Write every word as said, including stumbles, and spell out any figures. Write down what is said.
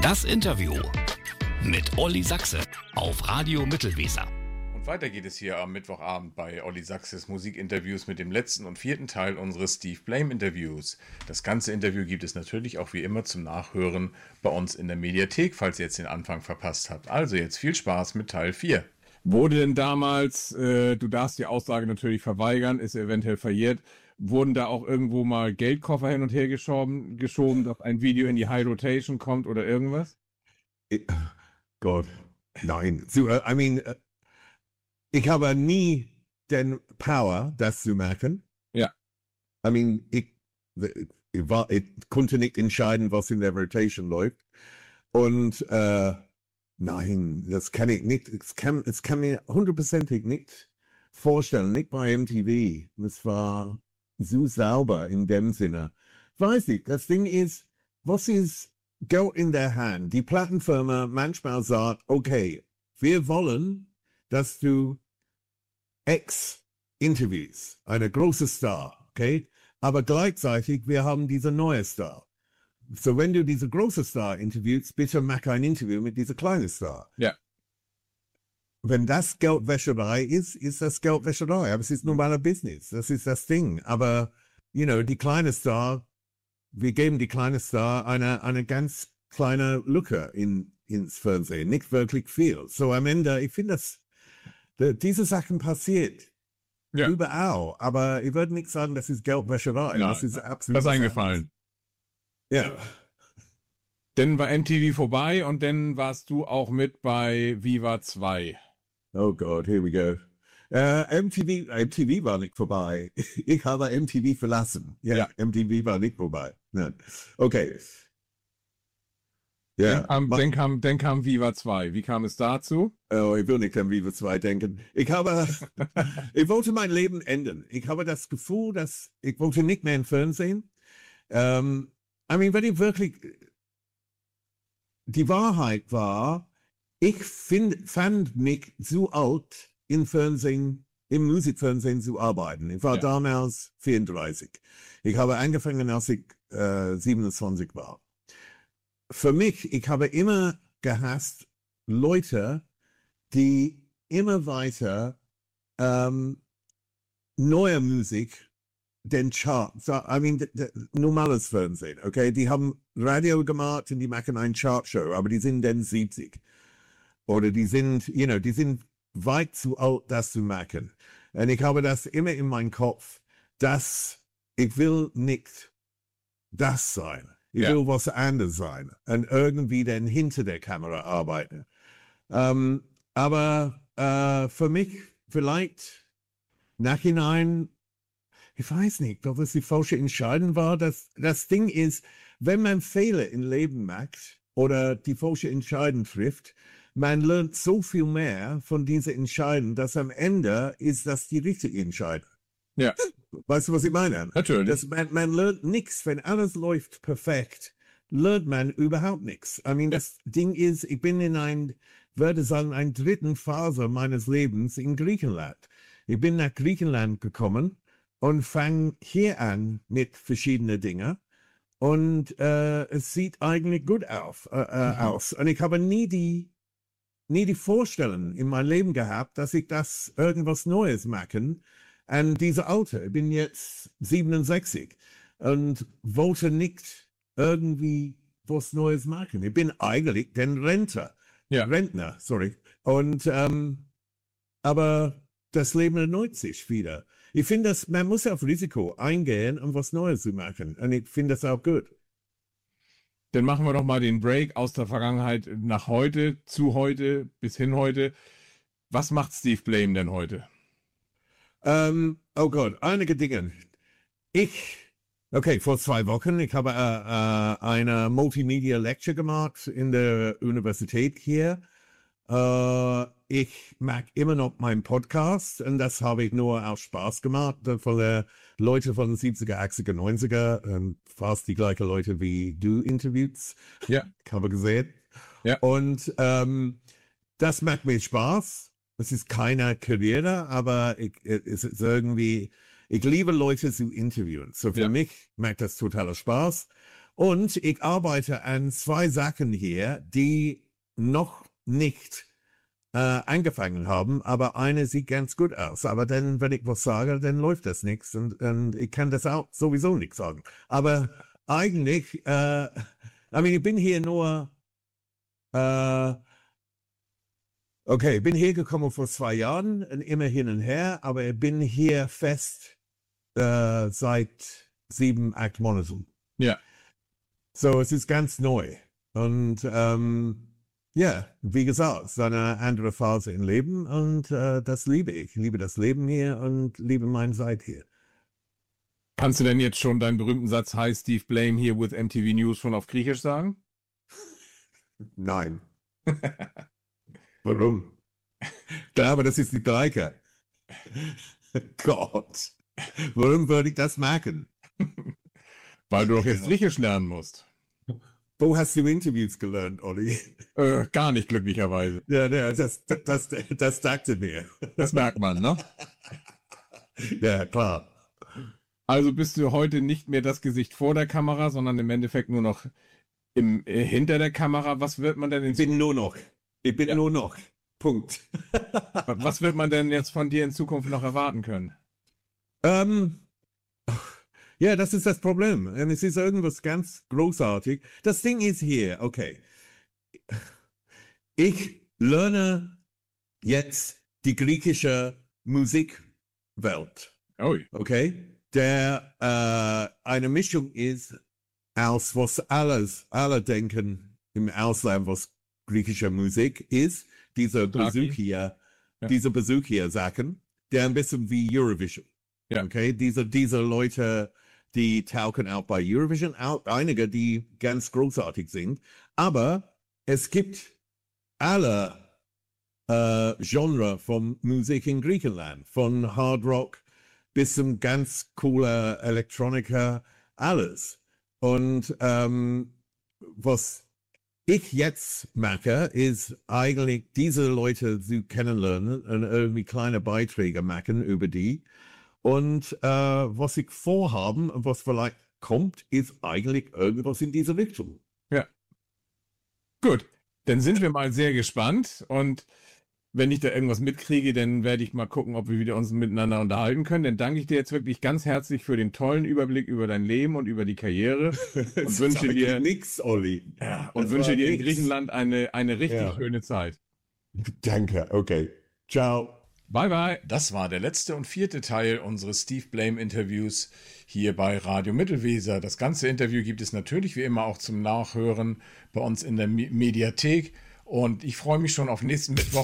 Das Interview mit Olli Sachse auf Radio Mittelweser. Und weiter geht es hier am Mittwochabend bei Olli Sachses Musikinterviews mit dem letzten und vierten Teil unseres Steve Blame Interviews. Das ganze Interview gibt es natürlich auch wie immer zum Nachhören bei uns in der Mediathek, falls ihr jetzt den Anfang verpasst habt. Also jetzt viel Spaß mit Teil vier. Wurde denn damals, äh, du darfst die Aussage natürlich verweigern, ist eventuell verjährt, wurden da auch irgendwo mal Geldkoffer hin und her geschoben, geschoben, dass ein Video in die High Rotation kommt oder irgendwas? Gott, nein. So, uh, I mean, uh, ich habe nie den Power, das zu merken. Ja. I mean, ich, ich, war, ich konnte nicht entscheiden, was in der Rotation läuft. Und äh, nein, das kann ich nicht, es kann, es kann mir hundertprozentig nicht vorstellen, nicht bei M T V. Das war so sauber in dem Sinne. Weiß ich, das Ding ist, was ist Geld in der Hand? Die Plattenfirma manchmal sagt, okay, wir wollen, dass du X interviews, eine große Star, okay? Aber gleichzeitig, wir haben diese neue Star. So, wenn du diese große Star interviewst, bitte mach ein Interview mit dieser kleinen Star. Ja. Wenn das Geldwäscherei ist, ist das Geldwäscherei. Aber es ist normaler Business. Das ist das Ding. Aber, you know, die kleine Star, wir geben die kleine Star eine, eine ganz kleine Lücke in, ins Fernsehen. Nicht wirklich viel. So am Ende, ich finde, dass diese Sachen passiert. Ja. Überall. Aber ich würde nicht sagen, das ist Geldwäscherei. Ja, das ist absolut. Das ist eingefallen. Ja. Dann war M T V vorbei und dann warst du auch mit bei Viva zwei. Oh Gott, here we go. Uh, M T V, M T V war nicht vorbei. Ich habe M T V verlassen. Ja, ja. M T V war nicht vorbei. Nein. Okay. Ja. Dann kam, dann, kam, dann kam Viva zwei. Wie kam es dazu? Oh, ich will nicht an Viva zwei denken. Ich habe, ich wollte mein Leben ändern. Ich habe das Gefühl, dass ich wollte nicht mehr im Fernsehen. Um, I mean, wenn ich wirklich, die Wahrheit war, ich find, fand mich zu alt, im Fernsehen, im Musikfernsehen zu arbeiten. Ich war ja. damals vierunddreißig. Ich habe angefangen, als ich äh, siebenundzwanzig war. Für mich, ich habe immer gehasst, Leute, die immer weiter ähm, neue Musik, den Chart, I mean, d- d- normales Fernsehen, okay? Die haben Radio gemacht und die machen eine Chartshow, aber die sind dann siebzig. Oder die sind, you know, die sind weit zu alt, das zu machen. Und ich habe das immer in meinem Kopf, dass ich will nicht das sein. Ich ja. will was anderes sein. Und irgendwie dann hinter der Kamera arbeiten. Um, aber uh, für mich vielleicht nachhinein, ich weiß nicht, ob es die falsche Entscheidung war. Das, das Ding ist, wenn man Fehler im Leben macht oder die falsche Entscheidung trifft, man lernt so viel mehr von dieser Entscheidung, dass am Ende ist das die richtige Entscheidung. Ja. Weißt du, was ich meine? Natürlich. Das, man, man lernt nichts, wenn alles läuft perfekt, lernt man überhaupt nichts. I mean, das ja. Ding ist, ich bin in ein, würde sagen, eine dritten Phase meines Lebens in Griechenland. Ich bin nach Griechenland gekommen und fange hier an mit verschiedenen Dingen. Und äh, es sieht eigentlich gut auf, äh, äh, mhm. aus. Und ich habe nie die, nie die Vorstellung in meinem Leben gehabt, dass ich das irgendwas Neues machen an diese Alter. Ich bin jetzt siebenundsechzig und wollte nicht irgendwie was Neues machen. Ich bin eigentlich den Rentner. Ja. Rentner, sorry. Und, ähm, aber das Leben erneuert sich wieder. Ich finde, dass man muss auf Risiko eingehen, um was Neues zu machen. Und ich finde das auch gut. Dann machen wir doch mal den Break aus der Vergangenheit nach heute, zu heute, bis hin heute. Was macht Steve Blame denn heute? Um, oh Gott, einige Dinge. Ich, okay, vor zwei Wochen, ich habe äh, äh, eine Multimedia Lecture gemacht in der Universität hier. Äh, ich mag immer noch meinen Podcast und das habe ich nur aus Spaß gemacht von den Leuten von den siebziger, achtziger, neunziger, ähm, fast die gleichen Leute wie du interviewst. Ja. Ich habe gesehen. Ja. Und ähm, das macht mir Spaß. Es ist keine Karriere, aber ich, es ist irgendwie, ich liebe Leute zu interviewen. So für ja. mich macht das totaler Spaß. Und ich arbeite an zwei Sachen hier, die noch nicht äh, angefangen haben, aber eine sieht ganz gut aus. Aber dann, wenn ich was sage, dann läuft das nichts und, und ich kann das auch sowieso nicht sagen. Aber eigentlich, äh, I mean, ich bin hier nur, äh, okay, ich bin hier gekommen vor zwei Jahren, immer hin und her, aber ich bin hier fest äh, seit sieben, acht Monaten. Ja. So, es ist ganz neu. Und ähm, ja, wie gesagt, es ist eine andere Phase im Leben und äh, das liebe ich. Ich liebe das Leben hier und liebe meine Zeit hier. Kannst du denn jetzt schon deinen berühmten Satz Hi Steve Blame here with M T V News schon auf Griechisch sagen? Nein. Warum? Ja, aber das ist die Gleiche. Gott. Warum würde ich das machen? Weil du doch jetzt Griechisch lernen musst. Wo hast du Interviews gelernt, Olli? Äh, gar nicht, glücklicherweise. Ja, ja, das, das, das, das dachte mir. Das merkt man, ne? Ja, klar. Also bist du heute nicht mehr das Gesicht vor der Kamera, sondern im Endeffekt nur noch im, äh, hinter der Kamera. Was wird man denn in Ich bin nur noch. Ich bin Ja. nur noch. Punkt. Was wird man denn jetzt von dir in Zukunft noch erwarten können? Ähm, ja, das ist das Problem. Und es ist irgendwas ganz großartig. Das Ding ist hier, okay. Ich lerne jetzt die griechische Musikwelt, Oh, okay? Der äh, eine Mischung ist aus was alles, alle denken im Ausland, was griechische Musik ist, diese Draki. Besucher, Ja. diese Besucher-Sachen, der ein bisschen wie Eurovision. Ja. Okay, diese, diese Leute, die tauchen auch bei Eurovision, auch einige, die ganz großartig sind, aber es gibt alle äh, Genre von Musik in Griechenland, von Hard Rock bis zum ganz cooler Elektroniker, alles. Und ähm, was ich jetzt mache, ist eigentlich diese Leute zu kennenlernen und irgendwie kleine Beiträge machen über die. Und äh, was ich vorhaben und was vielleicht kommt, ist eigentlich irgendwas in diese Richtung. gut. Dann sind wir mal sehr gespannt und wenn ich da irgendwas mitkriege, dann werde ich mal gucken, ob wir wieder uns miteinander unterhalten können. Dann danke ich dir jetzt wirklich ganz herzlich für den tollen Überblick über dein Leben und über die Karriere und wünsche dir nix, Olli. und Das wünsche war dir in nix. Griechenland eine, eine richtig Ja. schöne Zeit. Danke, okay. Ciao. Bye bye. Das war der letzte und vierte Teil unseres Steve Blame Interviews hier bei Radio Mittelweser. Das ganze Interview gibt es natürlich wie immer auch zum Nachhören bei uns in der Me- Mediathek. Und ich freue mich schon auf nächsten Mittwoch